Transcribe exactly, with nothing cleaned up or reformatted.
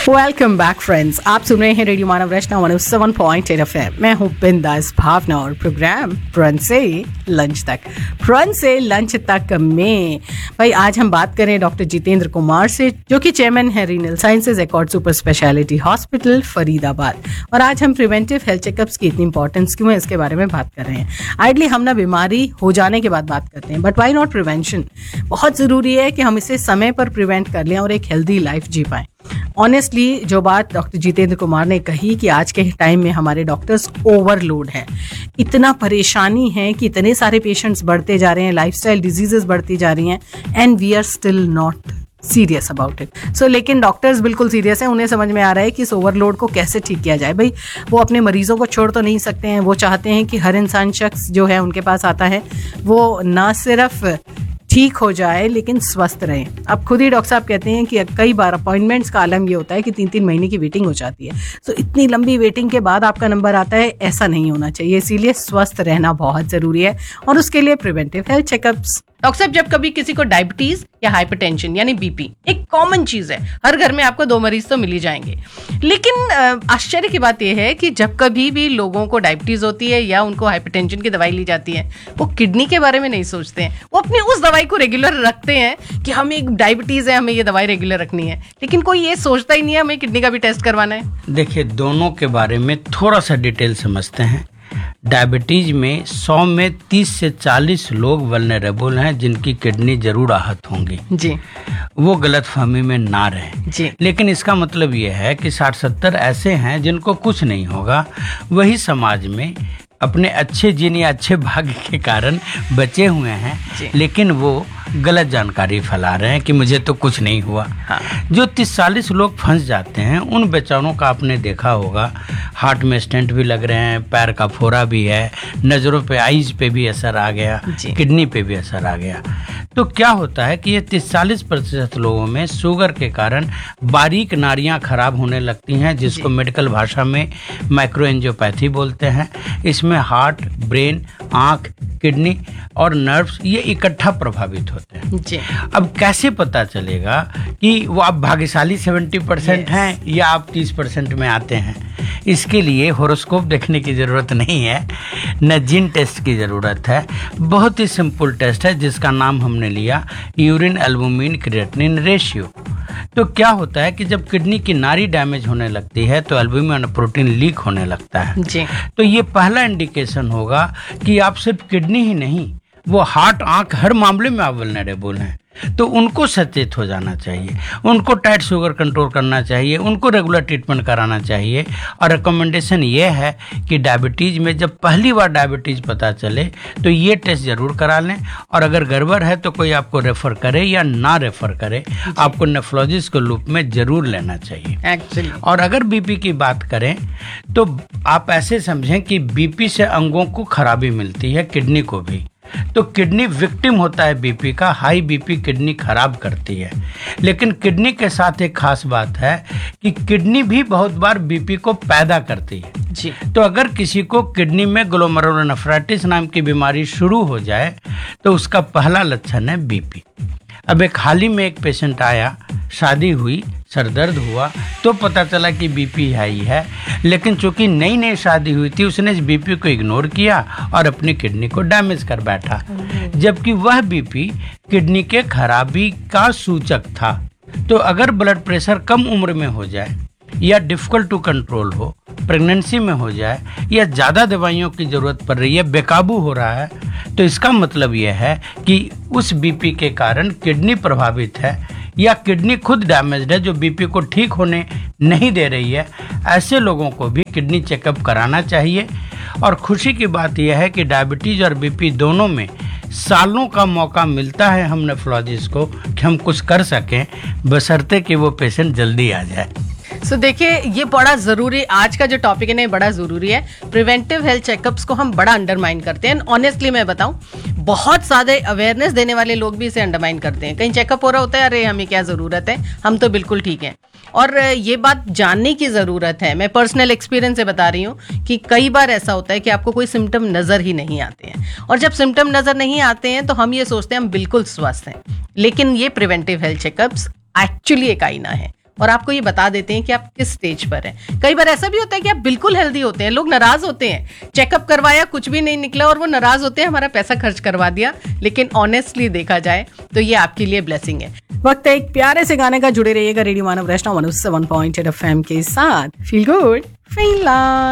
Welcome back friends, आप सुन रहे हैं रेडियो मानव रचना one O seven point eight FM. मैं हूं बिंदास भावना और प्रोग्राम फ्रंट से लंच तक। फ्रंट से लंच तक में भाई आज हम बात करें डॉक्टर जितेंद्र कुमार से, जो कि चेयरमैन है renal sciences accord super speciality hospital Faridabad. और आज हम प्रिवेंटिव हेल्थ चेकअप्स की इतनी इंपॉर्टेंस क्यों है इसके बारे में बात कर रहे हैं। आइडली हम ना बीमारी हो जाने के बाद बात करते हैं, बट वाई नॉट प्रिवेंशन। बहुत ज़रूरी है कि हम इसे समय पर प्रिवेंट कर लें और एक हेल्दी लाइफ जी पाएं। ऑनेस्टली जो बात डॉक्टर जितेंद्र कुमार ने कही कि आज के टाइम में हमारे डॉक्टर्स ओवरलोड हैं, इतना परेशानी है कि इतने सारे पेशेंट्स बढ़ते जा रहे हैं, लाइफस्टाइल डिजीजेस बढ़ती जा रही हैं, and we are still not serious about it. सो लेकिन डॉक्टर्स बिल्कुल सीरियस हैं, उन्हें समझ में आ रहा है कि इस ओवरलोड को कैसे ठीक किया जाए। भाई वो अपने मरीजों को छोड़ तो नहीं सकते हैं, वो चाहते हैं कि हर इंसान शख्स जो है उनके पास आता है वो ना सिर्फ ठीक हो जाए लेकिन स्वस्थ रहे। अब खुद ही डॉक्टर साहब कहते हैं कि कई बार अपॉइंटमेंट्स का आलम ये होता है कि तीन तीन महीने की वेटिंग हो जाती है। सो so, इतनी लंबी वेटिंग के बाद आपका नंबर आता है, ऐसा नहीं होना चाहिए। इसीलिए स्वस्थ रहना बहुत ज़रूरी है और उसके लिए प्रिवेंटिव हेल्थ चेकअप्स। डॉक्टर साहब, जब कभी किसी को डायबिटीज या हाइपरटेंशन यानी बीपी एक कॉमन चीज है, हर घर में आपको दो मरीज तो मिल ही जाएंगे, लेकिन आश्चर्य की बात यह है कि जब कभी भी लोगों को डायबिटीज होती है या उनको हाइपरटेंशन की दवाई ली जाती है, वो किडनी के बारे में नहीं सोचते हैं। वो अपनी उस दवाई को रेगुलर रखते हैं कि हमें एक डायबिटीज है, हमें ये दवाई रेगुलर रखनी है, लेकिन कोई ये सोचता ही नहीं है हमें किडनी का भी टेस्ट करवाना है। देखिए, दोनों के बारे में थोड़ा सा डिटेल समझते हैं। डायबिटीज में सौ में तीस से चालीस लोग वल्नरेबल हैं जिनकी किडनी जरूर आहत होंगी जी, वो गलतफहमी में ना रहे जी। लेकिन इसका मतलब ये है कि साठ सत्तर ऐसे हैं जिनको कुछ नहीं होगा, वही समाज में अपने अच्छे जीन या अच्छे भाग्य के कारण बचे हुए हैं, लेकिन वो गलत जानकारी फैला रहे हैं कि मुझे तो कुछ नहीं हुआ। हाँ। जो तीस चालीस लोग फंस जाते हैं उन बेचारों का आपने देखा होगा, हार्ट में स्टेंट भी लग रहे हैं, पैर का फोड़ा भी है, नज़रों पे आईज पे भी असर आ गया, किडनी पे भी असर आ गया। तो क्या होता है कि ये तीस चालीस प्रतिशत लोगों में शुगर के कारण बारीक नाड़ियाँ खराब होने लगती हैं, जिसको मेडिकल भाषा में माइक्रोएंजियोपैथी बोलते हैं। इसमें हार्ट, ब्रेन, आँख, किडनी और नर्व्स ये इकट्ठा प्रभावित होते हैं जी। अब कैसे पता चलेगा कि वो आप भाग्यशाली सत्तर परसेंट हैं या आप तीस परसेंट में आते हैं? इसके लिए होरोस्कोप देखने की ज़रूरत नहीं है, न जीन टेस्ट की ज़रूरत है। बहुत ही सिंपल टेस्ट है जिसका नाम हमने लिया यूरिन एल्बुमिन क्रिएटिनिन रेशियो। तो क्या होता है कि जब किडनी की नाड़ी डैमेज होने लगती है तो एल्बुमिन प्रोटीन लीक होने लगता है जी। तो ये पहला इंडिकेशन होगा कि आप सिर्फ किडनी ही नहीं, वो हार्ट, आंख, हर मामले में आप वल्नरेबल हैं। तो उनको सचेत हो जाना चाहिए, उनको टाइट शुगर कंट्रोल करना चाहिए, उनको रेगुलर ट्रीटमेंट कराना चाहिए। और रिकमेंडेशन ये है कि डायबिटीज़ में जब पहली बार डायबिटीज़ पता चले तो ये टेस्ट ज़रूर करा लें, और अगर गड़बड़ है तो कोई आपको रेफ़र करे या ना रेफ़र करे, आपको नेफ्रोलॉजिस्ट के लूप में ज़रूर लेना चाहिए एक्चुअली। और अगर बीपी की बात करें तो आप ऐसे समझें कि बीपी से अंगों को खराबी मिलती है, किडनी को भी। तो किडनी विक्टिम होता है बीपी का, हाई बीपी किडनी खराब करती है। लेकिन किडनी के साथ एक खास बात है कि किडनी भी बहुत बार बीपी को पैदा करती है जी। तो अगर किसी को किडनी में ग्लोमेरुलोनेफ्राइटिस नाम की बीमारी शुरू हो जाए तो उसका पहला लक्षण है बीपी। अब एक हाल ही में एक पेशेंट आया, शादी हुई, सर दर्द हुआ तो पता चला कि बीपी हाई है, लेकिन चूंकि नई नई शादी हुई थी उसने इस बीपी को इग्नोर किया और अपनी किडनी को डैमेज कर बैठा, जबकि वह बीपी किडनी के खराबी का सूचक था। तो अगर ब्लड प्रेशर कम उम्र में हो जाए या डिफिकल्ट टू कंट्रोल हो, प्रेगनेंसी में हो जाए या ज़्यादा दवाइयों की ज़रूरत पड़ रही है, बेकाबू हो रहा है, तो इसका मतलब यह है कि उस बीपी के कारण किडनी प्रभावित है या किडनी खुद डैमेज्ड है जो बीपी को ठीक होने नहीं दे रही है। ऐसे लोगों को भी किडनी चेकअप कराना चाहिए। और खुशी की बात यह है कि डायबिटीज़ और बीपी दोनों में सालों का मौका मिलता है हम नेफ्रोलॉजिस्ट को कि हम कुछ कर सकें, बशर्ते कि वो पेशेंट जल्दी आ जाए। सो so, देखिए, ये बड़ा ज़रूरी, आज का जो टॉपिक है ना, बड़ा ज़रूरी है। प्रिवेंटिव हेल्थ चेकअप्स को हम बड़ा अंडरमाइन करते हैं। ऑनेस्टली मैं बताऊं, बहुत ज़्यादा अवेयरनेस देने वाले लोग भी इसे अंडरमाइन करते हैं। कहीं चेकअप हो रहा होता है, अरे हमें क्या ज़रूरत है, हम तो बिल्कुल ठीक हैं। और ये बात जानने की ज़रूरत है। मैं पर्सनल एक्सपीरियंस से बता रही हूँ कि कई बार ऐसा होता है कि आपको कोई सिम्टम नज़र ही नहीं आते हैं, और जब सिम्टम नज़र नहीं आते हैं तो हम ये सोचते हैं हम बिल्कुल स्वस्थ हैं। लेकिन ये प्रिवेंटिव हेल्थ चेकअप्स एक्चुअली एक आईना है। और आपको ये बता देते हैं कि आप किस स्टेज पर हैं। कई बार ऐसा भी होता है कि आप बिल्कुल हेल्दी होते हैं, लोग नाराज होते हैं, चेकअप करवाया कुछ भी नहीं निकला और वो नाराज होते हैं हमारा पैसा खर्च करवा दिया। लेकिन ऑनेस्टली देखा जाए तो ये आपके लिए ब्लेसिंग है। वक्त है एक प्यारे से गाने का। जुड़े रहिएगा रेडियो मानव वैष्णव one O seven point eight F M के साथ। Feel good feel